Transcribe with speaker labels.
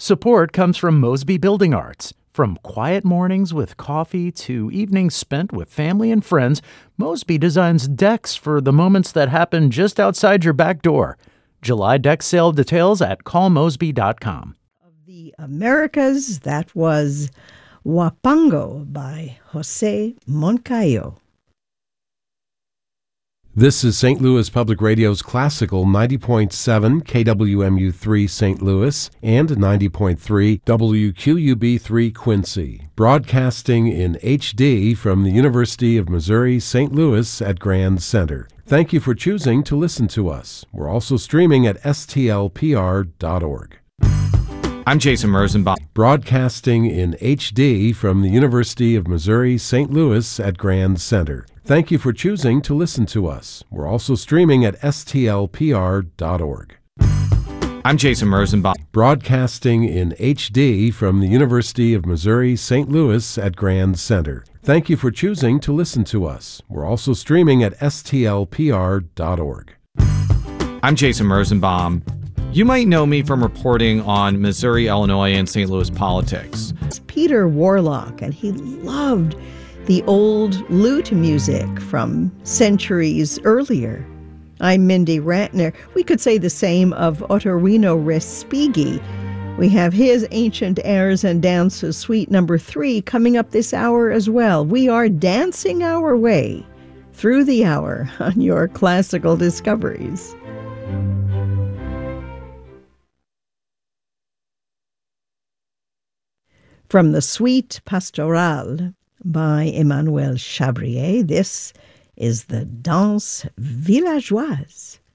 Speaker 1: Support comes from Mosby Building Arts. From quiet mornings with coffee to evenings spent with family and friends, Mosby designs decks for the moments that happen just outside your back door. July deck sale details at callmosby.com.
Speaker 2: Of the Americas, that was Huapango by Jose Moncayo.
Speaker 3: This is St. Louis Public Radio's classical 90.7 KWMU3 St. Louis and 90.3 WQUB3 Quincy, broadcasting in HD from the University of Missouri St. Louis at Grand Center. Thank you for choosing to listen to us. We're also streaming at stlpr.org.
Speaker 4: I'm Jason Merzenbaum.
Speaker 3: Broadcasting in HD from the University of Missouri St. Louis at Grand Center. Thank you for choosing to listen to us. We're also streaming at stlpr.org.
Speaker 4: I'm Jason Merzenbaum.
Speaker 3: Broadcasting in HD from the University of Missouri St. Louis at Grand Center. Thank you for choosing to listen to us. We're also streaming at stlpr.org.
Speaker 4: I'm Jason Merzenbaum. You might know me from reporting on Missouri, Illinois, and St. Louis politics.
Speaker 2: It's Peter Warlock, and he loved the old lute music from centuries earlier. I'm Mindy Ratner. We could say the same of Ottorino Respighi. We have his Ancient Airs and Dances Suite number 3 coming up this hour as well. We are dancing our way through the hour on your classical discoveries. From the Suite Pastorale by Emmanuel Chabrier, this is the Danse Villageoise.